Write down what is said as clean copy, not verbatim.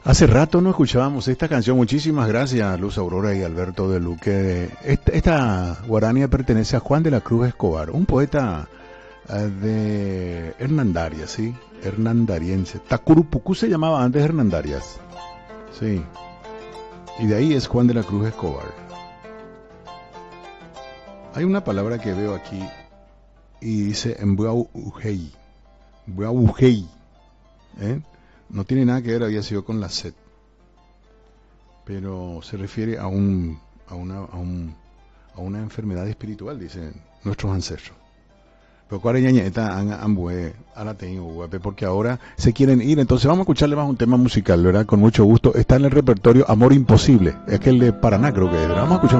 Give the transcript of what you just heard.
Hace rato no escuchábamos esta canción. Muchísimas gracias, Luz Aurora y Alberto de Luque. Esta guarania pertenece a Juan de la Cruz Escobar, un poeta de Hernandarias, ¿sí? Hernandariense. Tacurupucú se llamaba antes Hernandarias. Sí. Y de ahí es Juan de la Cruz Escobar. Hay una palabra que veo aquí y dice Mbuaujei. Mbuaujei. No tiene nada que ver, había sido con la sed. Pero se refiere a una enfermedad espiritual, dicen nuestros ancestros. Pero porque ahora se quieren ir, entonces vamos a escucharle más un tema musical, ¿verdad? Con mucho gusto. Está en el repertorio Amor Imposible, es que el de Paraná creo que es, ¿verdad? Vamos a escuchar